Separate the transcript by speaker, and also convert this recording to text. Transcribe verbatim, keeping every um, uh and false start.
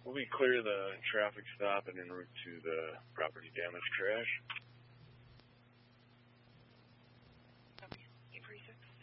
Speaker 1: Will we clear the traffic stop and en route to the property damage crash?
Speaker 2: Eight forty-six.